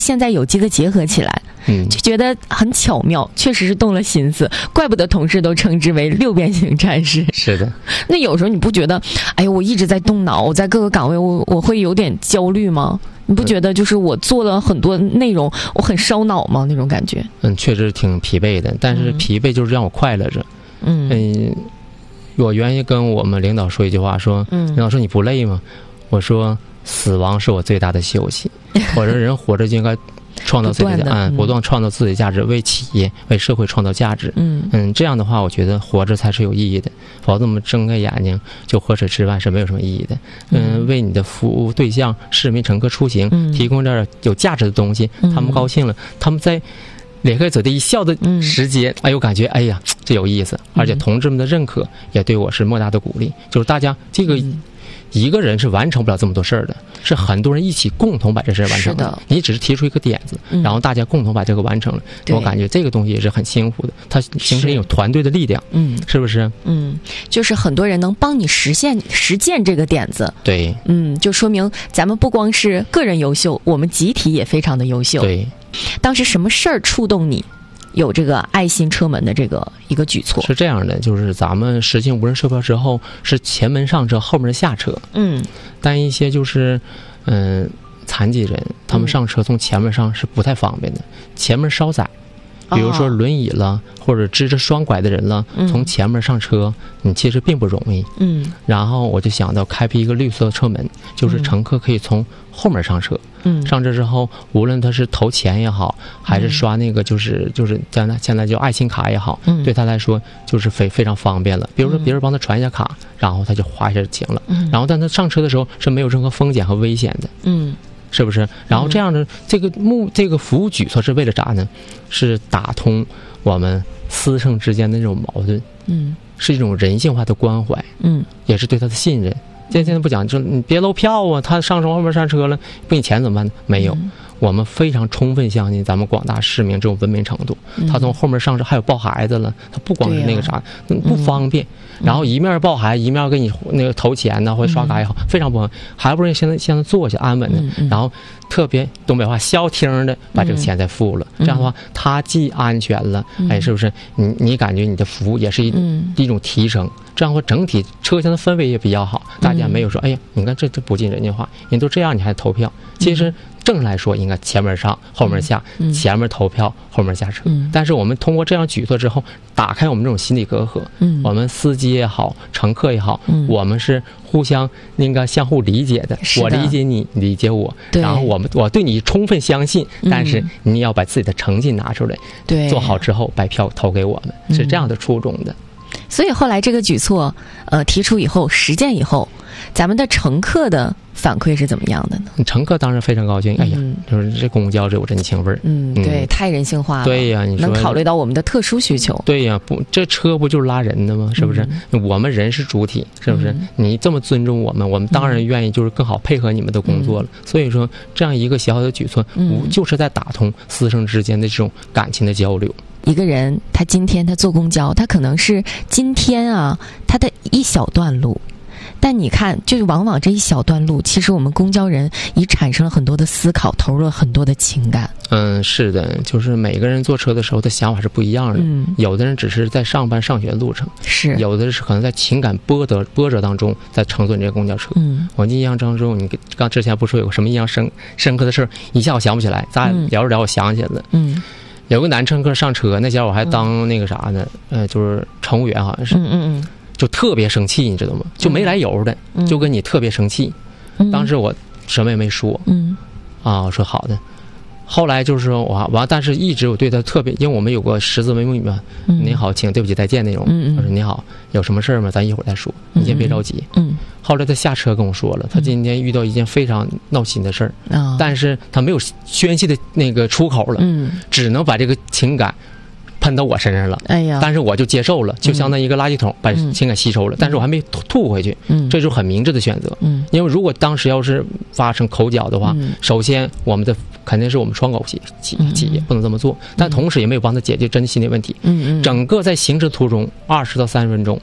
现在有机的结合起来，就觉得很巧妙，确实是动了心思，怪不得同事都称之为六边形战士。 是的。 那有时候你不觉得，哎呀，我一直在动脑，我在各个岗位，我会有点焦虑吗？你不觉得就是我做了很多内容，我很烧脑吗？那种感觉？ 确实挺疲惫的，但是疲惫就是让我快乐着。我原先跟我们领导说一句话，说，领导说你不累吗？我说死亡是我最大的休息。我说人活着就应该创造自己的不断创造自己的价值，为企业为社会创造价值。这样的话我觉得活着才是有意义的，否则我们睁开眼睛就喝水吃饭是没有什么意义的。为你的服务对象市民乘客出行提供点有价值的东西，他们高兴了，他们在咧开嘴的一笑的时间，哎呦感觉哎呀这有意思，而且同志们的认可也对我是莫大的鼓励。就是大家这个一个人是完成不了这么多事儿的，是很多人一起共同把这事儿完成的。你只是提出一个点子，然后大家共同把这个完成了。我感觉这个东西也是很辛苦的，它形成一种团队的力量。是不是？ 就是很多人能帮你实践这个点子。 对。 就说明咱们不光是个人优秀，我们集体也非常的优秀。 对。 当时什么事儿触动你有这个爱心车门的这个一个举措？ 是这样的，就是咱们实行无人售票之后，是前门上车，后门下车。但一些就是残疾人，他们上车从前门上是不太方便的，前门稍窄。比如说轮椅了，或者支着双拐的人了，从前门上车，你其实并不容易。然后我就想到开辟一个绿色的车门，就是乘客可以从后门上车。上车之后，无论他是投钱也好，还是刷那个就是现在叫爱心卡也好，对他来说就是非常方便了。比如说别人帮他传一下卡，然后他就划一下就行了。然后但他上车的时候是没有任何风险和危险的。是不是？然后这样的这个服务举措是为了啥呢？是打通我们师生之间的那种矛盾。是一种人性化的关怀。也是对他的信任。现在不讲，就你别漏票啊，他上车后面上车了，不给你钱怎么办呢？没有。我们非常充分相信咱们广大市民这种文明程度。他从后面上车还有抱孩子了，他不光是那个啥，不方便。然后一面抱孩子，一面给你那个投钱呢，或者刷卡也好，非常不方便。还不如现在坐下安稳的，然后特别东北话消停的把这个钱再付了。这样的话，他既安全了，哎，是不是？你感觉你的服务也是一种提升。这样的话，整体车厢的氛围也比较好，大家没有说，哎呀，你看这不近人家话，人都这样，你还投票。其实正来说应该前门上后门下，前门投票后门下车。但是我们通过这样举措之后，打开我们这种心理隔阂。我们司机也好，乘客也好，我们是互相应该相互理解的。我理解你，你理解我，然后我对你充分相信，但是你要把自己的成绩拿出来，做好之后把票投给我们，是这样的初衷的。 所以后来这个举措提出以后，实践以后，咱们的乘客的反馈是怎么样的呢？ 乘客当然非常高兴。哎呀，就是这公交这有人情味儿。 对，太人性化了。 对呀，你说能考虑到我们的特殊需求。 对呀，这车不就是拉人的吗？是不是？我们人是主体，是不是？你这么尊重我们当然愿意就是更好配合你们的工作了。所以说，这样一个小小的举措，就是在打通师生之间的这种感情的交流。 一个人他今天他坐公交，他可能是今天他的一小段路，但你看就是往往这一小段路，其实我们公交人已产生了很多的思考，投入了很多的情感。 是的，就是每个人坐车的时候的想法是不一样的。有的人只是在上班上学的路程，是有的是可能在情感波折当中在乘坐你这个公交车。我印象当中，你刚之前不说有个什么印象深刻的事儿，一下我想不起来，咱聊着聊我想起来了。有个男乘客上车，那家我还当那个啥呢，就是乘务员好像是，就特别生气，你知道吗？就没来由的，就跟你特别生气。当时我什么也没说，我说好的。后来就是说我但是一直我对他特别，因为我们有个识字眉目语嘛，您好，请，对不起，再见那种。我说你好，有什么事儿吗？咱一会儿再说，你先别着急。后来他下车跟我说了，他今天遇到一件非常闹心的事儿，但是他没有宣泄的那个出口了，只能把这个情感喷到我身上了。哎呀！但是我就接受了，就相当于一个垃圾桶，把情感吸收了。但是我还没吐回去，这就是很明智的选择。因为如果当时要是发生口角的话，首先我们的肯定是我们双口企业不能这么做，但同时也没有帮他解决真的心理问题。整个在行车途中20到30分钟，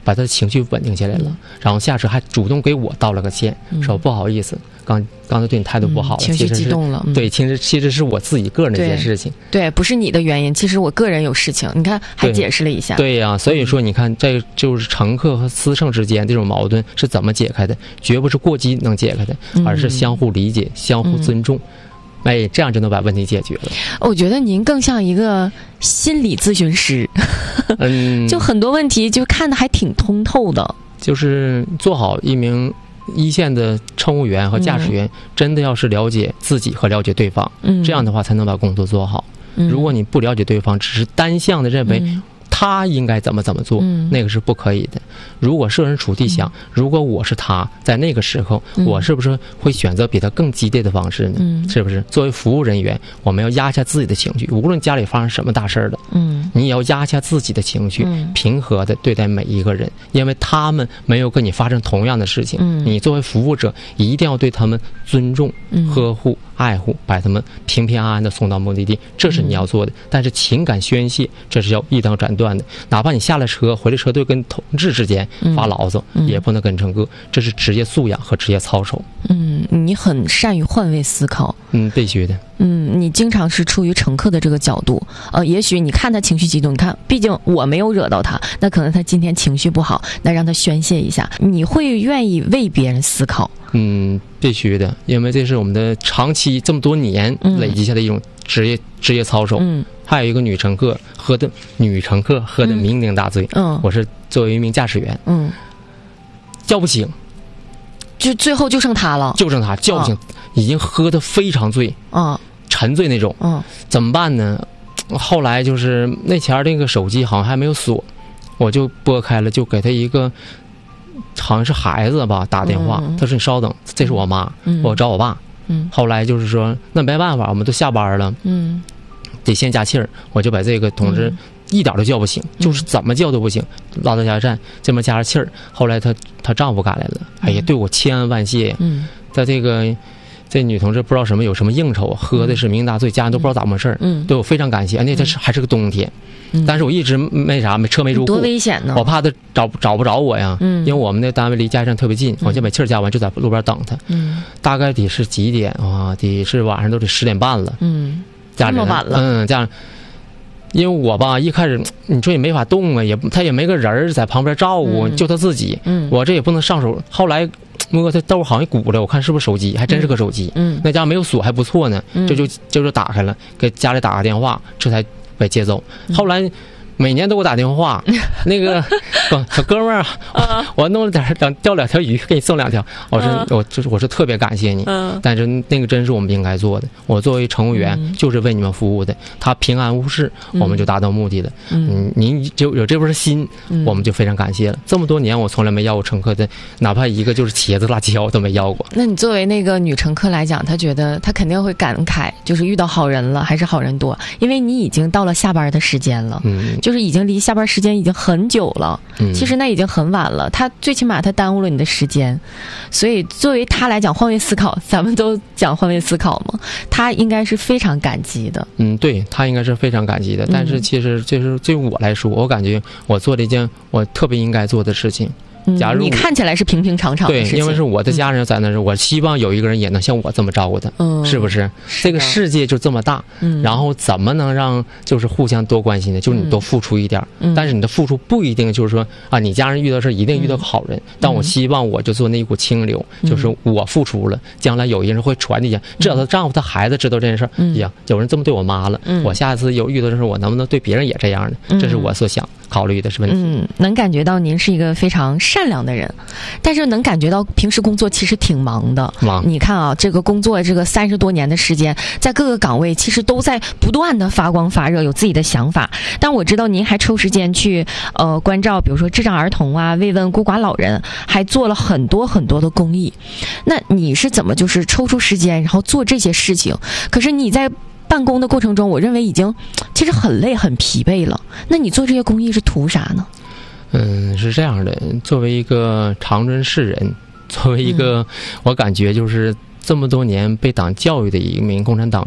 把他的情绪稳定下来了，然后下车还主动给我道了个歉，说不好意思，刚才对你态度不好了， 情绪激动了。 对，其实是我自己个人的一件事情。 对，不是你的原因，其实我个人有事情。你看，还解释了一下。 对呀，所以说你看，这就是乘客和司乘之间这种矛盾是怎么解开的？绝不是过激能解开的，而是相互理解、相互尊重。这样就能把问题解决了。 我觉得您更像一个心理咨询师，就很多问题就看得还挺通透的。就是做好一名一线的乘务员和驾驶员，真的要是了解自己和了解对方，这样的话才能把工作做好。如果你不了解对方，只是单向的认为他应该怎么做，那个是不可以的。如果设身处地想，如果我是他，在那个时候，我是不是会选择比他更激烈的方式呢？是不是？作为服务人员，我们要压下自己的情绪，无论家里发生什么大事了，你也要压下自己的情绪，平和的对待每一个人，因为他们没有跟你发生同样的事情。你作为服务者，一定要对他们尊重、呵护、爱护，把他们平平安安的送到目的地，这是你要做的。但是情感宣泄，这是要一刀斩断的。哪怕你下了车回了车队跟同志之间发牢骚，也不能跟乘客，这是职业素养和职业操守。你很善于换位思考。必须的。你经常是出于乘客的这个角度，也许你看他情绪激动，你看，毕竟我没有惹到他，那可能他今天情绪不好，那让他宣泄一下，你会愿意为别人思考。必须的，因为这是我们的长期这么多年累积下的一种职业操守。还有一个女乘客喝的酩酊大醉，我是作为一名驾驶员，叫不醒，就最后就剩他了，叫不醒，已经喝得非常醉，沉醉那种，怎么办呢？后来就是那前那个手机好像还没有锁，我就拨开了，就给他一个好像是孩子吧打电话，他说你稍等，这是我妈，我找我爸。后来就是说那没办法，我们都下班了，得先加气儿，我就把这个同志一点都叫不醒，就是怎么叫都不醒，拉到加油站这么加上气儿。后来她丈夫赶来了，哎呀，对我千恩万谢。在这女同志不知道有什么应酬，喝的是酩酊大醉，家人都不知道咋回事，对我非常感谢。那天还是个冬天，但是我一直车没入库，多危险呢！我怕他找不着我呀，因为我们那单位离加油站特别近，我先把气儿加完，就在路边等他。大概得是几点啊？得是晚上都得10点半了。这么晚了。这样，因为我吧一开始你说也没法动啊，他也没个人在旁边照顾，就他自己。我这也不能上手。后来摸他兜好像鼓了，我看是不是手机，还真是个手机。那家没有锁还不错呢，就打开了，给家里打个电话，这才被接走。后来每年都给我打电话，那个小哥们儿，我弄了钓2条鱼，给你送2条。我说特别感谢你，但是那个真是我们应该做的。我作为乘务员就是为你们服务的，他平安无事，我们就达到目的了。您就有这份心，我们就非常感谢了。这么多年我从来没要过乘客的，哪怕一个就是茄子辣椒都没要过。那你作为那个女乘客来讲，她觉得她肯定会感慨，就是遇到好人了，还是好人多，因为你已经到了下班的时间了。就是已经离下班时间已经很久了，其实那已经很晚了，他最起码他耽误了你的时间，所以作为他来讲换位思考，咱们都讲换位思考嘛，他应该是非常感激的。对，他应该是非常感激的，但是其实就是对于我来说，我感觉我做了一件我特别应该做的事情。假如你看起来是平平常常的事情，对，因为是我的家人在那儿，我希望有一个人也能像我这么照顾他，是不是？这个世界就这么大，然后怎么能让就是互相多关心呢？就是你多付出一点，但是你的付出不一定就是说你家人遇到事一定遇到个好人，但我希望我就做那一股清流，就是我付出了，将来有一人会传递下，至少她丈夫、她孩子知道这件事呀，有人这么对我妈了，我下次遇到的时候，我能不能对别人也这样呢？这是我所想考虑的是问题。能感觉到您是一个非常善良的人，但是能感觉到平时工作其实挺忙的。你看啊，这个工作这个30多年的时间，在各个岗位其实都在不断的发光发热，有自己的想法。但我知道您还抽时间去关照，比如说智障儿童啊，慰问孤寡老人，还做了很多很多的公益。那你是怎么就是抽出时间然后做这些事情？可是你在办公的过程中，我认为已经其实很累很疲惫了。那你做这些公益是图啥呢？是这样的，作为一个长春市人，作为一个我感觉就是这么多年被党教育的一名共产党员，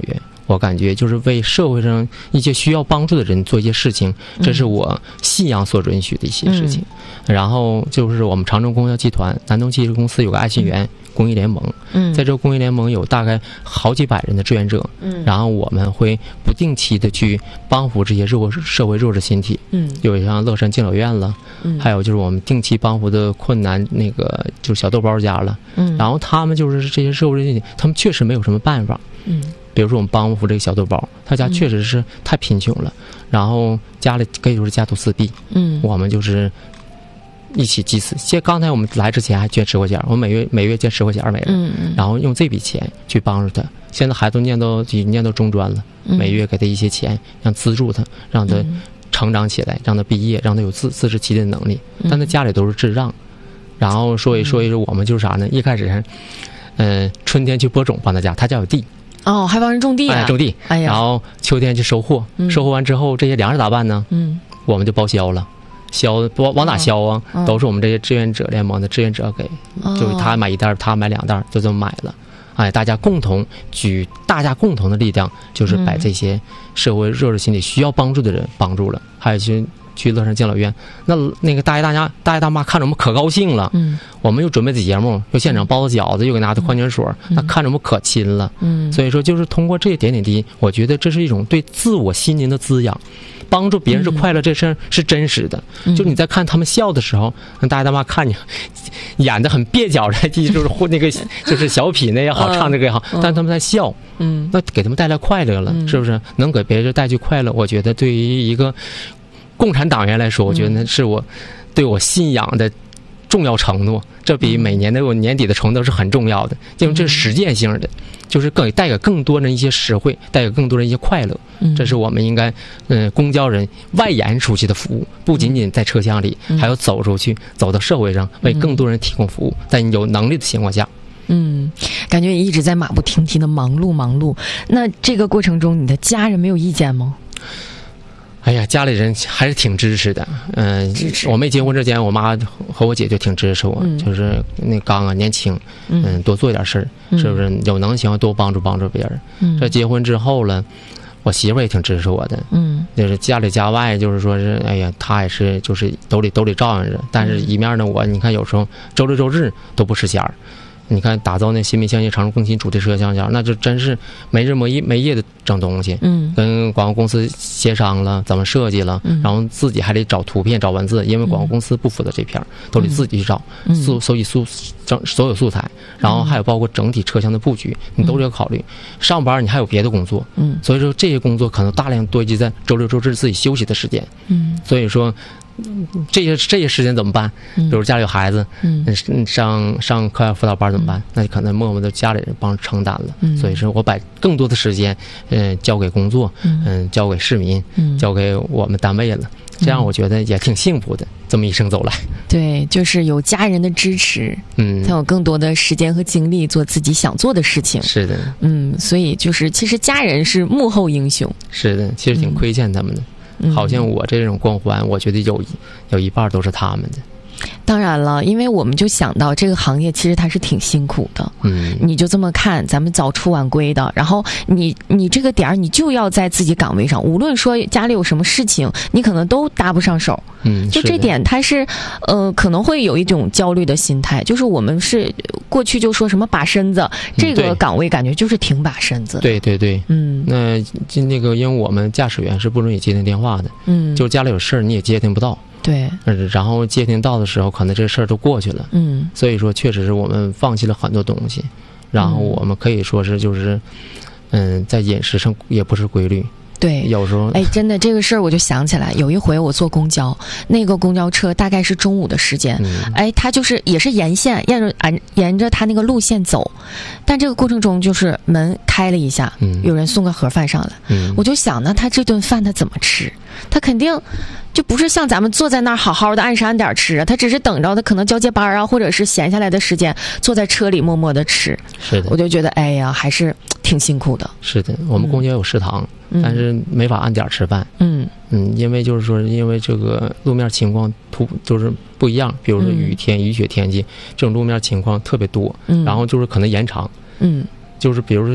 我感觉就是为社会上一些需要帮助的人做一些事情，这是我信仰所允许的一些事情。然后就是我们长城公交集团南通汽车公司有个爱心园公益联盟，在这个公益联盟有大概好几百人的志愿者，然后我们会不定期的去帮扶这些社会弱势群体，有像乐山敬老院了，还有就是我们定期帮扶的困难那个就是小豆包家了，然后他们就是这些社会弱势群体，他们确实没有什么办法，比如说我们帮扶这个小豆包，他家确实是太贫穷了，然后家里可以说是家徒四壁，我们就是一起祭祀。刚才我们来之前还捐10块钱，我每月捐10块钱每人，然后用这笔钱去帮助他。现在孩子念到中专了，每月给他一些钱，让资助他，让他成长起来，让他毕业，让他有自治其的能力。但他家里都是智障，然后说一说我们就是啥呢？一开始春天去播种帮他家有地。 哦，还帮人种地啊！ 种地， 哎呀， 然后秋天去收获，收获完之后，这些粮食咋办呢？我们就报销了，往哪销啊？都是我们这些志愿者联盟的志愿者给，就是他买1袋，他买2袋，就这么买了。哎，大家共同的力量，就是把这些社会弱势群体需要帮助的人帮助了，还有去乐山敬老院，那个大爷大妈看着我们可高兴了，我们又准备的节目，又现场包子饺子，又给拿的矿泉水，那看着我们可亲了，所以说就是通过这些点点滴滴，我觉得这是一种对自我心灵的滋养，帮助别人是快乐，这事儿是真实的。就你在看他们笑的时候，大爷大妈看你演的很蹩脚的，就是那个就是小品那也好，唱这个也好，但他们在笑，那给他们带来快乐了，是不是？能给别人带去快乐，我觉得对于一个共产党员来说，我觉得那是我对我信仰的重要承诺，这比每年的我年底的承诺是很重要的，因为这是实践性的，就是带给更多人一些实惠，带给更多人一些快乐，这是我们应该公交人外延出去的服务，不仅仅在车厢里，还要走出去，走到社会上，为更多人提供服务，在你有能力的情况下。 感觉一直在马不停蹄的忙碌。那这个过程中，你的家人没有意见吗？ 哎呀，家里人还是挺支持的。我没结婚之前，我妈和我姐就挺支持我，就是那刚年轻，多做点事儿，是不是？有能行多帮助别人。这结婚之后了，我媳妇也挺支持我的，就是家里家外，就是说是，哎呀，她也是就是都得照应着。但是一面呢，你看有时候周六周日都不吃闲儿。你看打造那新民相信长城更新主题车厢那就真是没日没夜的整东西，跟广告公司协商了怎么设计了，然后自己还得找图片找文字，因为广告公司不负责这片都得自己去找，收集所有素材，然后还有包括整体车厢的布局，你都得要考虑。上班你还有别的工作，所以说这些工作可能大量堆积在周六周日自己休息的时间，所以说这些时间怎么办？比如家里有孩子，上课外辅导班怎么办？那可能默默的家里人帮承担了。所以说我把更多的时间，交给工作，交给市民，交给我们单位了。这样我觉得也挺幸福的。这么一生走来， 对，就是有家人的支持，才有更多的时间和精力做自己想做的事情。 是的， 所以就是其实家人是幕后英雄。 是的，其实挺亏欠他们的。好像我这种光环，我觉得有一半都是他们的。 当然了，因为我们就想到这个行业其实它是挺辛苦的，你就这么看，咱们早出晚归的，然后你这个点儿你就要在自己岗位上，无论说家里有什么事情，你可能都搭不上手。就这点它是可能会有一种焦虑的心态，就是我们是过去就说什么把身子，这个岗位感觉就是挺把身子。 对，那个因为我们驾驶员是不允许接听电话的，就家里有事儿你也接听不到。 对， 然后接听到的时候，可能这事儿都过去了。所以说确实是我们放弃了很多东西，然后我们可以说是就是，在饮食上也不是规律。 对， 有时候真的这个事儿我就想起来，有一回我坐公交，那个公交车大概是中午的时间，它就是也是沿线沿着它那个路线走，但这个过程中就是门开了一下，有人送个盒饭上来，我就想呢，他这顿饭他怎么吃？他肯定就不是像咱们坐在那儿好好的按时按点吃啊，他只是等着他可能交接班啊，或者是闲下来的时间坐在车里默默的吃。 是的， 我就觉得哎呀，还是挺辛苦的。 是的，我们公交有食堂，但是没法按点吃饭。因为就是说，因为这个路面情况就是不一样，比如说雨雪天气，这种路面情况特别多，然后就是可能延长。就是比如说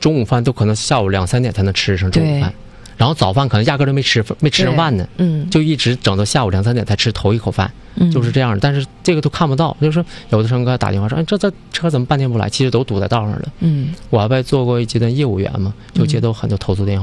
中午饭都可能下午2、3点才能吃上中午饭，然后早饭可能压根都没吃上饭呢，就一直整到下午2、3点才吃头一口饭，就是这样的。但是这个都看不到，就是说有的乘客打电话说，哎，这车怎么半天不来？其实都堵在道上了。我还做过一阶段业务员嘛，就接到很多投诉电话。